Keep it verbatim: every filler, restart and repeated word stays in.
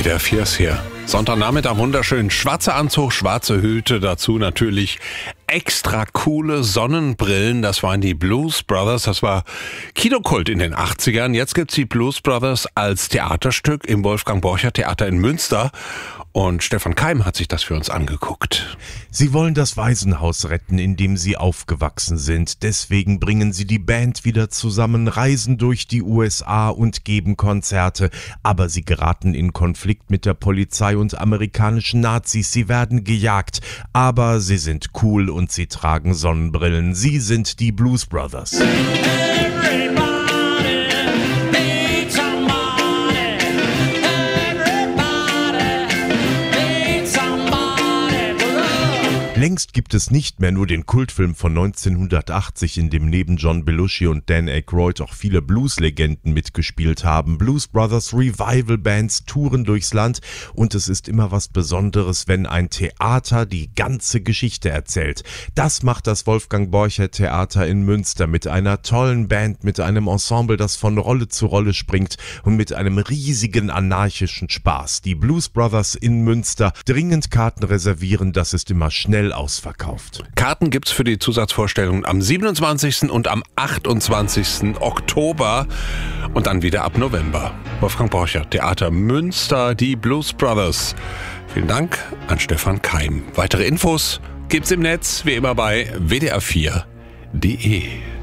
W D R vier ist hier. Sonntagnachmittag, wunderschön. Schwarzer Anzug, schwarze Hüte, dazu natürlich extra coole Sonnenbrillen. Das waren die Blues Brothers. Das war Kinokult in den achtzigern. Jetzt gibt's die Blues Brothers als Theaterstück im Wolfgang-Borcher-Theater in Münster. Und Stefan Keim hat sich das für uns angeguckt. Sie wollen das Waisenhaus retten, in dem sie aufgewachsen sind. Deswegen bringen sie die Band wieder zusammen, reisen durch die U S A und geben Konzerte. Aber sie geraten in Konflikt mit der Polizei und amerikanischen Nazis. Sie werden gejagt. Aber sie sind cool und sie tragen Sonnenbrillen. Sie sind die Blues Brothers. Längst gibt es nicht mehr nur den Kultfilm von neunzehnhundertachtzig, in dem neben John Belushi und Dan Aykroyd auch viele Blues-Legenden mitgespielt haben. Blues Brothers Revival-Bands touren durchs Land und es ist immer was Besonderes, wenn ein Theater die ganze Geschichte erzählt. Das macht das Wolfgang-Borcher-Theater in Münster mit einer tollen Band, mit einem Ensemble, das von Rolle zu Rolle springt und mit einem riesigen anarchischen Spaß. Die Blues Brothers in Münster, dringend Karten reservieren, das ist immer schnell ausverkauft. Karten gibt's für die Zusatzvorstellungen am siebenundzwanzigsten und am achtundzwanzigsten Oktober und dann wieder ab November. Wolfgang Borcher, Theater Münster, die Blues Brothers. Vielen Dank an Stefan Keim. Weitere Infos gibt's im Netz, wie immer bei w d r vier punkt d e.